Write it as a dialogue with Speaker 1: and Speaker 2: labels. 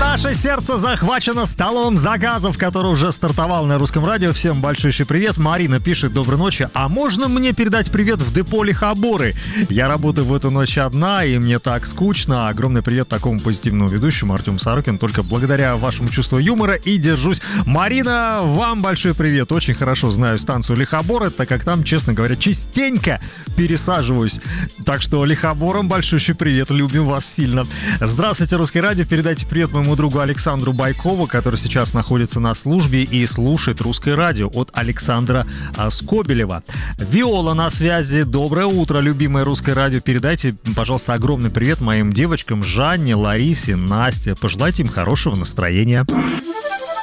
Speaker 1: Наше сердце захвачено столом заказов, который уже стартовал на Русском радио. Всем большущий привет. Марина пишет: доброй ночи. А можно мне передать привет в депо Лихоборы? Я работаю в эту ночь одна, и мне так скучно. Огромный привет такому позитивному ведущему Артему Сорокину. Только благодаря вашему чувству юмора и держусь. Марина, вам большой привет. Очень хорошо знаю станцию Лихоборы, так как там, честно говоря, частенько пересаживаюсь. Так что Лихоборам большущий привет. Любим вас сильно. Здравствуйте, Русское радио. Передайте привет моему другу Александру Байкову, который сейчас находится на службе и слушает Русское радио, от Александра Скобелева. Виола на связи. Доброе утро, любимое Русское радио. Передайте, пожалуйста, огромный привет моим девочкам Жанне, Ларисе, Насте. Пожелайте им хорошего настроения.